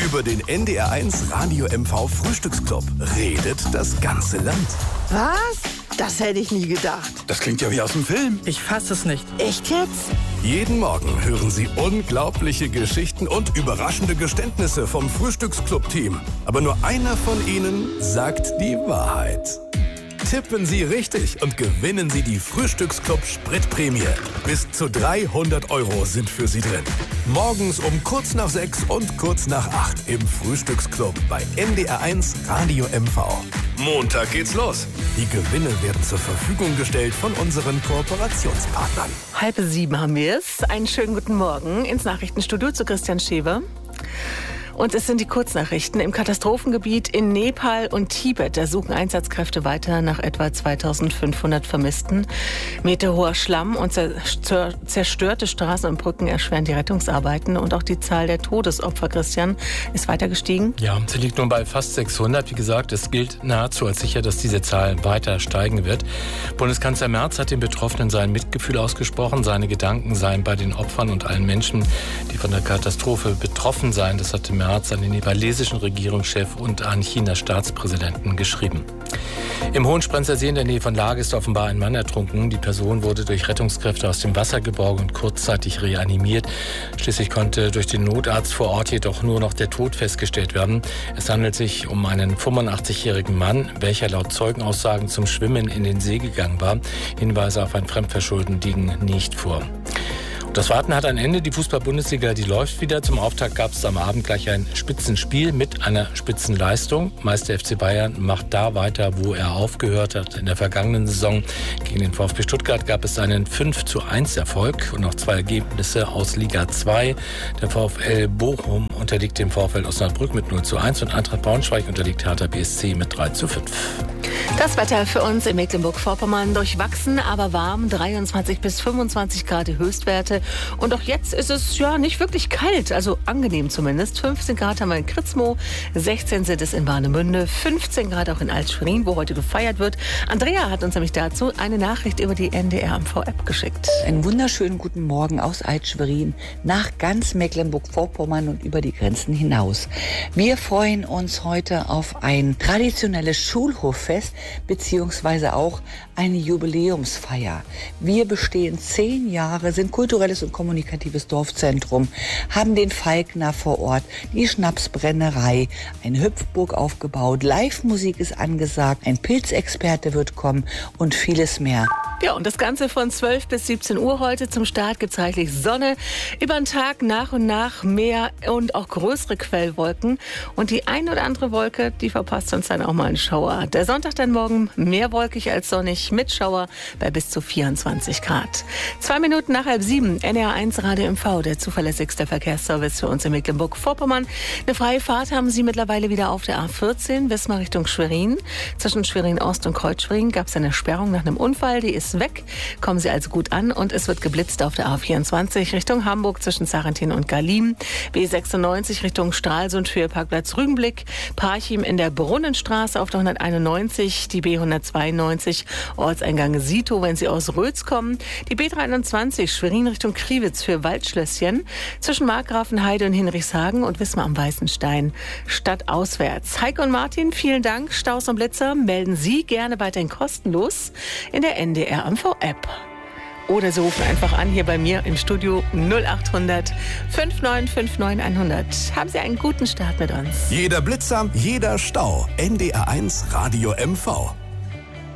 Über den NDR1 Radio MV Frühstücksclub redet das ganze Land. Was? Das hätte ich nie gedacht. Das klingt ja wie aus dem Film. Ich fasse es nicht. Echt jetzt? Jeden Morgen hören Sie unglaubliche Geschichten und überraschende Geständnisse vom Frühstücksclub-Team. Aber nur einer von ihnen sagt die Wahrheit. Tippen Sie richtig und gewinnen Sie die Frühstücksclub Spritprämie. Bis zu 300 € sind für Sie drin. Morgens um kurz nach 6 und kurz nach 8 im Frühstücksclub bei NDR1 Radio MV. Montag geht's los. Die Gewinne werden zur Verfügung gestellt von unseren Kooperationspartnern. 6:30 haben wir es. Einen schönen guten Morgen ins Nachrichtenstudio zu Christian Schewe. Und es sind die Kurznachrichten. Im Katastrophengebiet in Nepal und Tibet, da suchen Einsatzkräfte weiter nach etwa 2500 Vermissten. Meterhoher Schlamm und zerstörte Straßen und Brücken erschweren die Rettungsarbeiten. Und auch die Zahl der Todesopfer, Christian, ist weiter gestiegen. Ja, sie liegt nun bei fast 600. Wie gesagt, es gilt nahezu als sicher, dass diese Zahl weiter steigen wird. Bundeskanzler Merz hat den Betroffenen sein Mitgefühl ausgesprochen. Seine Gedanken seien bei den Opfern und allen Menschen, die von der Katastrophe betroffen seien. Das hatte Merz an den nepalesischen Regierungschef und an Chinas Staatspräsidenten geschrieben. Im Hohensprenzer See in der Nähe von Lage ist offenbar ein Mann ertrunken. Die Person wurde durch Rettungskräfte aus dem Wasser geborgen und kurzzeitig reanimiert. Schließlich konnte durch den Notarzt vor Ort jedoch nur noch der Tod festgestellt werden. Es handelt sich um einen 85-jährigen Mann, welcher laut Zeugenaussagen zum Schwimmen in den See gegangen war. Hinweise auf ein Fremdverschulden liegen nicht vor. Das Warten hat ein Ende. Die Fußball-Bundesliga, die läuft wieder. Zum Auftakt gab es am Abend gleich ein Spitzenspiel mit einer Spitzenleistung. Meister FC Bayern macht da weiter, wo er aufgehört hat. In der vergangenen Saison gegen den VfB Stuttgart gab es einen 5:1 Erfolg und noch 2 Ergebnisse aus Liga 2. Der VfL Bochum unterliegt dem VfL Osnabrück mit 0:1 und Eintracht Braunschweig unterliegt Hertha BSC mit 3:5. Das Wetter für uns in Mecklenburg-Vorpommern durchwachsen, aber warm. 23 bis 25 Grad die Höchstwerte. Und auch jetzt ist es ja nicht wirklich kalt, also angenehm zumindest. 15 Grad haben wir in Kritzmo, 16 sind es in Warnemünde, 15 Grad auch in Alt-Schwerin, wo heute gefeiert wird. Andrea hat uns nämlich dazu eine Nachricht über die NDR-MV-App geschickt. Einen wunderschönen guten Morgen aus Alt-Schwerin nach ganz Mecklenburg-Vorpommern und über die Grenzen hinaus. Wir freuen uns heute auf ein traditionelles Schulhoffest beziehungsweise auch eine Jubiläumsfeier. Wir bestehen 10 Jahre, sind kulturelles und kommunikatives Dorfzentrum, haben den Falkner vor Ort, die Schnapsbrennerei, eine Hüpfburg aufgebaut, Live-Musik ist angesagt, ein Pilzexperte wird kommen und vieles mehr. Ja, und das Ganze von 12 bis 17 Uhr heute. Zum Start gibt es reichlich Sonne. Über den Tag nach und nach mehr und auch größere Quellwolken. Und die ein oder andere Wolke, die verpasst uns dann auch mal einen Schauer. Der Sonntag dann morgen mehr wolkig als sonnig mit Schauer bei bis zu 24 Grad. 2 Minuten nach 6:30, NDR1 Radio MV, der zuverlässigste Verkehrsservice für uns in Mecklenburg-Vorpommern. Eine freie Fahrt haben Sie mittlerweile wieder auf der A14, Wismar Richtung Schwerin. Zwischen Schwerin Ost und Kreuz-Schwerin gab es eine Sperrung nach einem Unfall. Die ist weg. Kommen Sie also gut an und es wird geblitzt auf der A24 Richtung Hamburg zwischen Sarrentin und Garlin. B96 Richtung Stralsund für Parkplatz Rügenblick. Parchim in der Brunnenstraße auf der 191. Die B192 Ortseingang Sito, wenn Sie aus Rötz kommen. Die B23 Schwerin Richtung Kriwitz für Waldschlösschen. Zwischen Markgrafenheide und Hinrichshagen und Wismar am Weißenstein. Stadtauswärts. Heike und Martin, vielen Dank. Staus und Blitzer melden Sie gerne weiterhin kostenlos in der NDR-MV-App. Oder Sie rufen einfach an hier bei mir im Studio 0800 5959 100. Haben Sie einen guten Start mit uns. Jeder Blitzer, jeder Stau. NDR1 Radio MV.